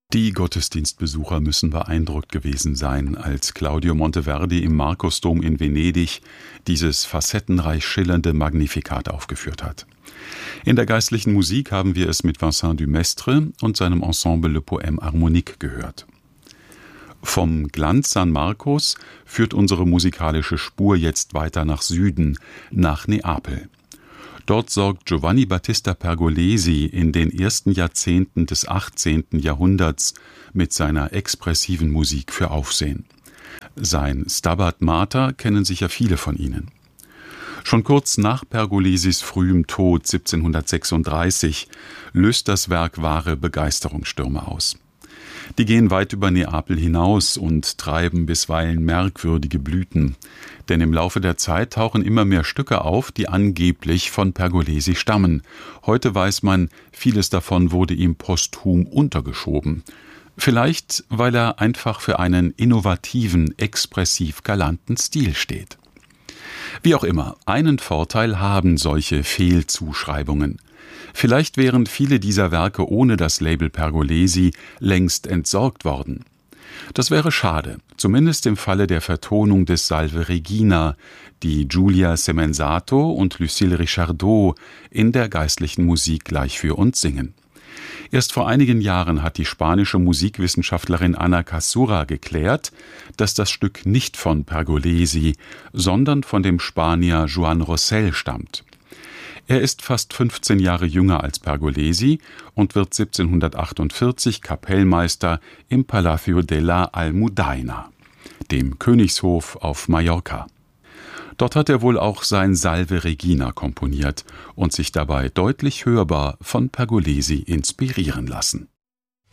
Die Gottesdienstbesucher müssen beeindruckt gewesen sein, als Claudio Monteverdi im Markusdom in Venedig dieses facettenreich schillernde Magnificat aufgeführt hat. In der geistlichen Musik haben wir es mit Vincent Dumestre und seinem Ensemble Le Poème Harmonique gehört. Vom Glanz San Marcos führt unsere musikalische Spur jetzt weiter nach Süden, nach Neapel. Dort sorgt Giovanni Battista Pergolesi in den ersten Jahrzehnten des 18. Jahrhunderts mit seiner expressiven Musik für Aufsehen. Sein Stabat Mater kennen sicher viele von Ihnen. Schon kurz nach Pergolesis frühem Tod 1736 löst das Werk wahre Begeisterungsstürme aus. Die gehen weit über Neapel hinaus und treiben bisweilen merkwürdige Blüten. Denn im Laufe der Zeit tauchen immer mehr Stücke auf, die angeblich von Pergolesi stammen. Heute weiß man, vieles davon wurde ihm posthum untergeschoben. Vielleicht, weil er einfach für einen innovativen, expressiv galanten Stil steht. Wie auch immer, einen Vorteil haben solche Fehlzuschreibungen. Vielleicht wären viele dieser Werke ohne das Label Pergolesi längst entsorgt worden. Das wäre schade, zumindest im Falle der Vertonung des Salve Regina, die Giulia Semenzato und Lucille Richardot in der geistlichen Musik gleich für uns singen. Erst vor einigen Jahren hat die spanische Musikwissenschaftlerin Ana Casura geklärt, dass das Stück nicht von Pergolesi, sondern von dem Spanier Joan Rosell stammt. Er ist fast 15 Jahre jünger als Pergolesi und wird 1748 Kapellmeister im Palacio de la Almudaina, dem Königshof auf Mallorca. Dort hat er wohl auch sein Salve Regina komponiert und sich dabei deutlich hörbar von Pergolesi inspirieren lassen.